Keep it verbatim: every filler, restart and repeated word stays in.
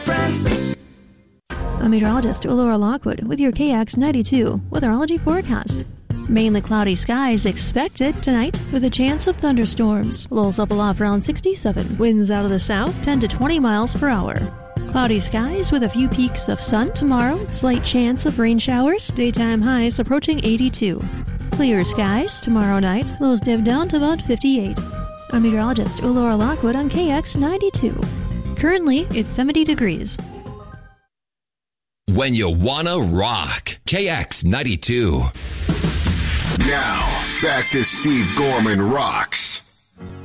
Friends. I'm meteorologist Laura Lockwood with your K X ninety-two weatherology forecast. Mainly cloudy skies expected tonight with a chance of thunderstorms. Lows up aloft around sixty-seven. Winds out of the south ten to twenty miles per hour. Cloudy skies with a few peaks of sun tomorrow. Slight chance of rain showers. Daytime highs approaching eighty-two. Clear skies tomorrow night. Lows dip down to about fifty-eight. I'm meteorologist Laura Lockwood on K X ninety-two. Currently, it's seventy degrees. When you wanna rock, K X ninety-two. Now, back to Steve Gorman Rocks.